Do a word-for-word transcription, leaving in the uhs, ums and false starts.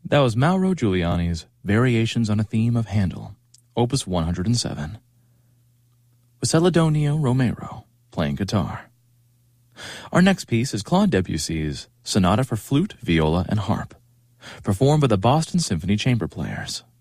That was Mauro Giuliani's Variations on a Theme of Handel, Opus one hundred seven, with Celedonio Romero playing guitar. Our next piece is Claude Debussy's Sonata for Flute, Viola, and Harp, performed by the Boston Symphony Chamber Players.